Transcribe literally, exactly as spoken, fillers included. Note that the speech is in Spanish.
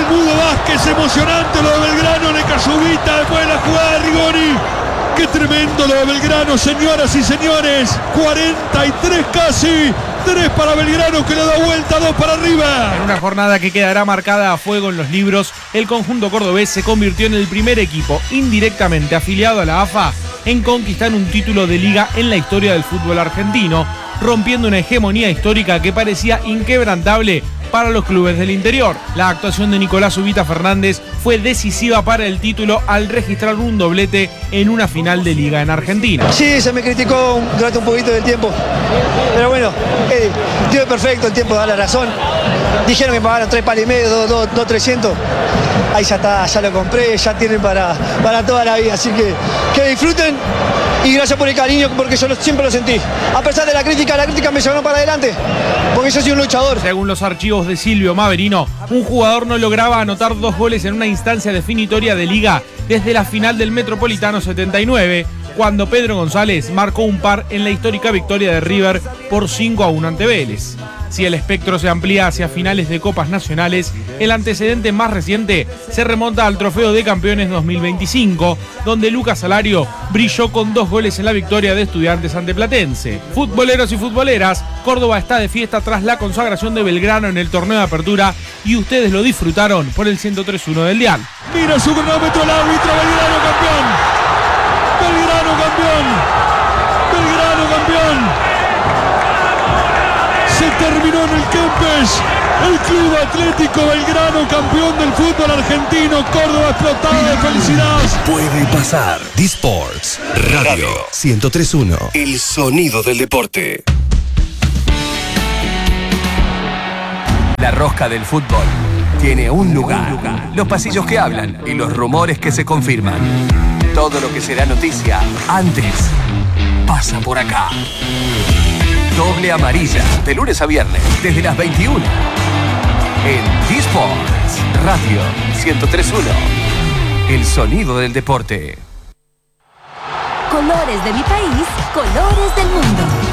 el Mudo Vázquez, emocionante lo de Belgrano, Necasubita, después de la jugada de Rigoni. Qué tremendo lo de Belgrano, señoras y señores. cuarenta y tres casi. tres para Belgrano, que le da vuelta, dos para arriba. En una jornada que quedará marcada a fuego en los libros, el conjunto cordobés se convirtió en el primer equipo indirectamente afiliado a la A F A en conquistar un título de liga en la historia del fútbol argentino, rompiendo una hegemonía histórica que parecía inquebrantable para los clubes del interior. La actuación de Nicolás Ubita Fernández fue decisiva para el título al registrar un doblete en una final de liga en Argentina. Sí, se me criticó durante un poquito del tiempo, pero bueno, el tiempo perfecto, el tiempo da la razón. Dijeron que pagaron tres palos y medio, dos, dos, dos, trescientos. Ahí ya está, ya lo compré, ya tienen para, para toda la vida, así que que disfruten. Y gracias por el cariño, porque yo lo, siempre lo sentí. A pesar de la crítica, la crítica me llevó para adelante, porque yo soy un luchador. Según los archivos de Silvio Maverino, un jugador no lograba anotar dos goles en una instancia definitoria de liga desde la final del Metropolitano setenta y nueve, cuando Pedro González marcó un par en la histórica victoria de River por cinco a uno ante Vélez. Si el espectro se amplía hacia finales de copas nacionales, el antecedente más reciente se remonta al Trofeo de Campeones dos mil veinticinco, donde Lucas Alario brilló con dos goles en la victoria de Estudiantes ante Platense. Futboleros y futboleras, Córdoba está de fiesta tras la consagración de Belgrano en el torneo de apertura y ustedes lo disfrutaron por el ciento tres punto uno del dial. Mira su cronómetro el árbitro, Belgrano campeón. Belgrano campeón. Belgrano campeón. Se terminó en el Kempes. El Club Atlético Belgrano, campeón del fútbol argentino. Córdoba explotada de felicidad. Puede pasar. D-Sports Radio ciento tres punto uno. El sonido del deporte. La rosca del fútbol tiene un lugar. Los pasillos que hablan y los rumores que se confirman. Todo lo que será noticia antes pasa por acá. Doble amarilla, de lunes a viernes, desde las veintiuna. En D-Sports Radio ciento tres punto uno. El sonido del deporte. Colores de mi país, colores del mundo.